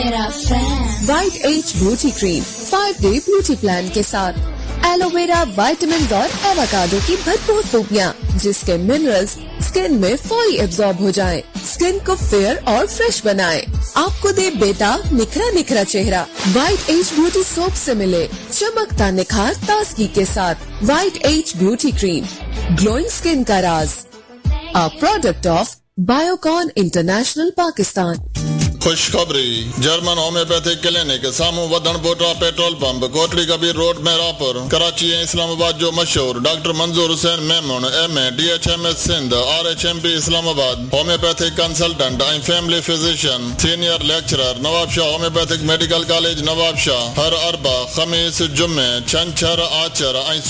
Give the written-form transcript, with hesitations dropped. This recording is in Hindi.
White as beauty cream 5-day beauty plan के साथ एलोवेरा, विटामिन और एवोकाडो की भरपूर खूबियाँ, जिसके मिनरल्स स्किन में फौरी एब्जॉर्ब हो जाएं, स्किन को फेयर और फ्रेश बनाएं, आपको दे बेटा निखरा चेहरा। वाइट एज ब्यूटी सोप से मिले चमकता निखार ताजगी के साथ। White as beauty cream, glowing skin का राज, a product of Biocon international Pakistan. खुशखबरी, जर्मन होम्योपैथिक क्लिनिक सामू वदन बोटा petrol pump, Kotri Kabir road में रापुर, कराची इस्लामाबाद जो मशहूर डॉक्टर मंजूर Hussain Memon MA DHMS Sindh RHMP Islamabad, homeopathic consultant ऐं family physician, senior lecturer, Nawab Shah homeopathic medical college Nawab Shah, हर अरबा खमीस जुम्मे छंछर आचर ऐं